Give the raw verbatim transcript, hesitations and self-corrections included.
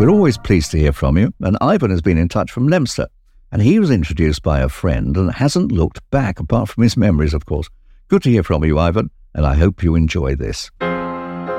We're always pleased to hear from you, and Ivan has been in touch from Leominster, and he was introduced by a friend and hasn't looked back, apart from his memories, of course. Good to hear from you, Ivan, and I hope you enjoy this.